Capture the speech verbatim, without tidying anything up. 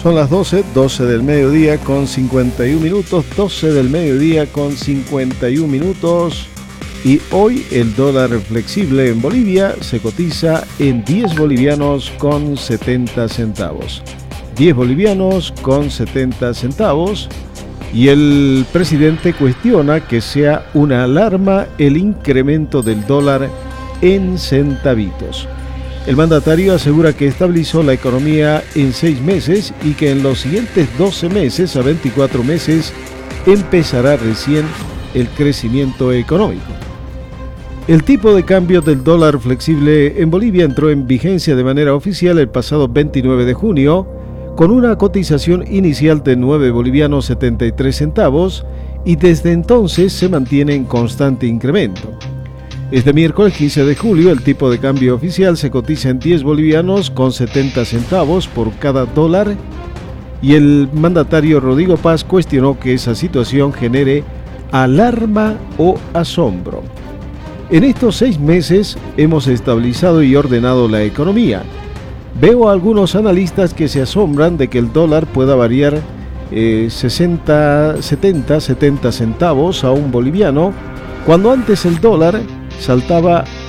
Son las doce, doce del mediodía con cincuenta y un minutos, doce del mediodía con cincuenta y un minutos. Y hoy el dólar flexible en Bolivia se cotiza en diez bolivianos con setenta centavos. diez bolivianos con setenta centavos. Y el presidente cuestiona que sea una alarma el incremento del dólar en centavitos. El mandatario asegura que estabilizó la economía en seis meses y que en los siguientes doce meses a veinticuatro meses empezará recién el crecimiento económico. El tipo de cambio del dólar flexible en Bolivia entró en vigencia de manera oficial el pasado veintinueve de junio con una cotización inicial de nueve bolivianos setenta y tres centavos y desde entonces se mantiene en constante incremento. Este miércoles quince de julio el tipo de cambio oficial se cotiza en diez bolivianos con setenta centavos por cada dólar y el mandatario Rodrigo Paz cuestionó que esa situación genere alarma o asombro. En estos seis meses hemos estabilizado y ordenado la economía. Veo a algunos analistas que se asombran de que el dólar pueda variar eh, sesenta, setenta, setenta centavos a un boliviano, cuando antes el dólar saltaba